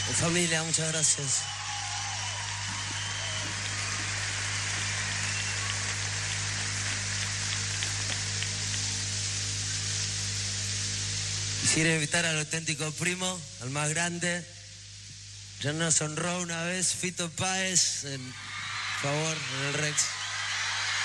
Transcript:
Familia, muchas gracias. Quisiera invitar al auténtico primo, al más grande. Ya nos honró una vez Fito Páez, en favor, en el Rex.